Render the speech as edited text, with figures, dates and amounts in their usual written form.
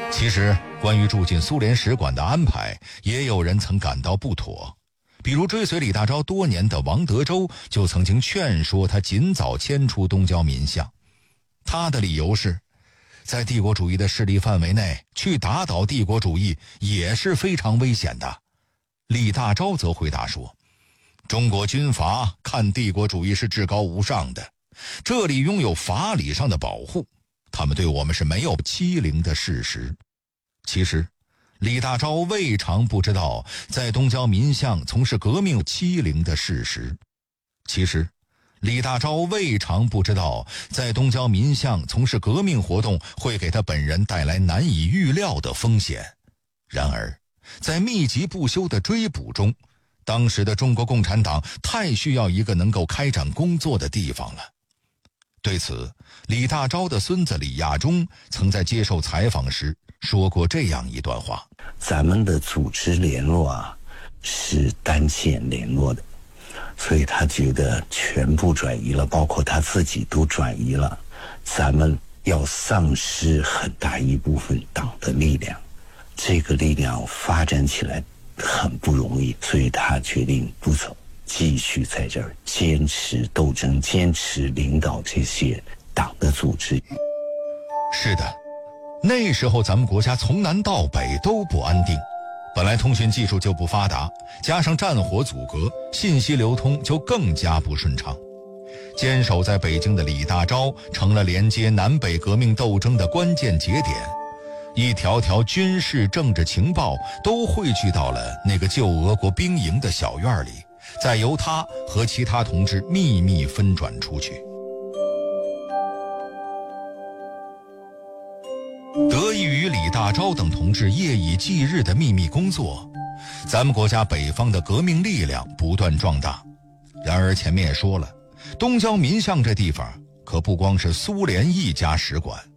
其实，关于住进苏联使馆的安排，也有人曾感到不妥。比如追随李大钊多年的王德洲就曾经劝说他尽早迁出东交民巷。他的理由是，在帝国主义的势力范围内去打倒帝国主义也是非常危险的。李大钊则回答说，中国军阀看帝国主义是至高无上的，这里拥有法理上的保护，他们对我们是没有欺凌的事实。其实李大钊未尝不知道在东交民巷从事革命欺凌的事实。其实李大钊未尝不知道在东交民巷从事革命活动会给他本人带来难以预料的风险。然而在密集不休的追捕中，当时的中国共产党太需要一个能够开展工作的地方了。对此，李大钊的孙子李亚中曾在接受采访时说过这样一段话： 咱们的组织联络是单线联络的，所以他觉得全部转移了，包括他自己都转移了，咱们要丧失很大一部分党的力量，这个力量发展起来很不容易，所以他决定不走，继续在这儿坚持斗争，坚持领导这些党的组织。 是的，那时候咱们国家从南到北都不安定，本来通讯技术就不发达，加上战火阻隔，信息流通就更加不顺畅。坚守在北京的李大钊成了连接南北革命斗争的关键节点，一条条军事政治情报都汇聚到了那个旧俄国兵营的小院里，再由他和其他同志秘密分转出去。得益于李大钊等同志夜以继日的秘密工作，咱们国家北方的革命力量不断壮大。然而前面也说了，东交民巷这地方可不光是苏联一家使馆，